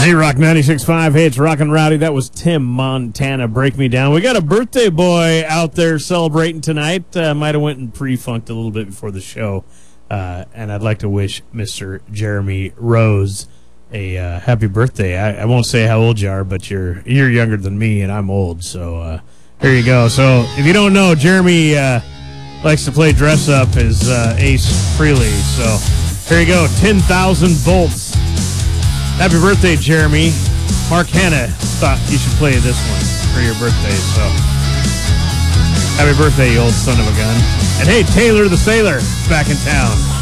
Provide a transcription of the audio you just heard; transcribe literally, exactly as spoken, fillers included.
Z-Rock ninety-six point five. Hey, it's Rockin' Rowdy. That was Tim Montana, Break Me Down. We got a birthday boy out there celebrating tonight. Uh, might have went and pre-funked a little bit before the show. Uh, and I'd like to wish Mister Jeremy Rose a uh, happy birthday. I, I won't say how old you are, but you're you're younger than me, and I'm old. So uh, here you go. So if you don't know, Jeremy uh, likes to play dress-up as uh, Ace Frehley. So here you go, ten thousand volts. Happy birthday, Jeremy. Mark Hanna thought you should play this one for your birthday, so happy birthday, you old son of a gun. And hey, Taylor the Sailor back in town.